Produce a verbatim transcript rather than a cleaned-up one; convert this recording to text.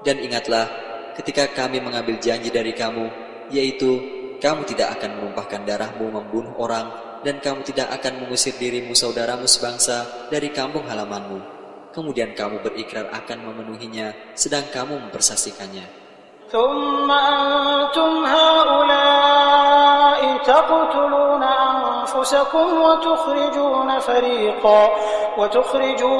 Dan ingatlah ketika kami mengambil janji dari kamu, yaitu kamu tidak akan menumpahkan darahmu membunuh orang, dan kamu tidak akan mengusir dirimu saudaramu sebangsa dari kampung halamanmu. Kemudian kamu berikrar akan memenuhinya, sedang kamu mempersaksikannya. ثم أنتم هؤلاء تقتلون أنفسكم وتخرجون فريقا وتخرجون